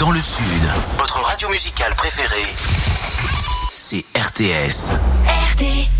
dans le Sud. Votre radio musicale préférée, c'est RTS. RT